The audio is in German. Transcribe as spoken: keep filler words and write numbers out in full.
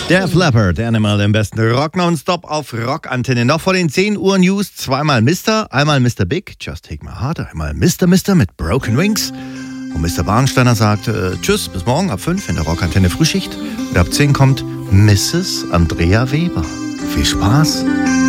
Der Flapper, der Animal, im besten Rock nonstop auf Rockantenne. Noch vor den zehn Uhr News zweimal Mister, einmal Mister Big, Just Take My Heart, einmal Mister Mister mit Broken Wings. Und Mister Barnsteiner sagt äh, tschüss, bis morgen ab fünf in der Rockantenne Frühschicht. Und ab zehn kommt Misses Andrea Weber. Viel Spaß.